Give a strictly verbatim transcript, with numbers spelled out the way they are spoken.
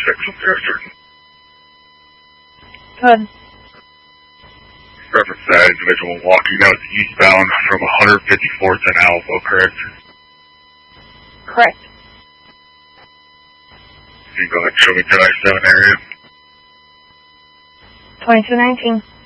check some character. Good. Reference that individual walking out eastbound from one fifty-fourth and Alpha, correct? Correct. You can go ahead and show me ten I seven area. twenty-two nineteen.